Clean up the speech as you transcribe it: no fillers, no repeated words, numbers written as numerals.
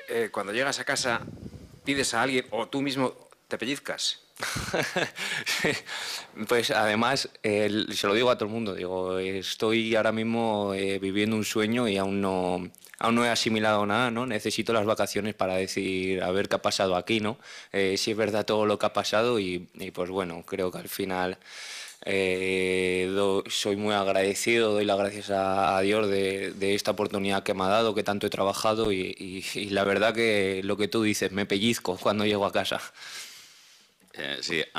cuando llegas a casa, pides a alguien o tú mismo te pellizcas. Pues además, se lo digo a todo el mundo, digo, estoy ahora mismo viviendo un sueño y aún no he asimilado nada, ¿no? Necesito las vacaciones para decir, a ver qué ha pasado aquí, ¿no? Si es verdad todo lo que ha pasado y pues bueno, creo que al final soy muy agradecido, doy las gracias a Dios de esta oportunidad que me ha dado, que tanto he trabajado y la verdad que lo que tú dices, me pellizco cuando llego a casa. Sí,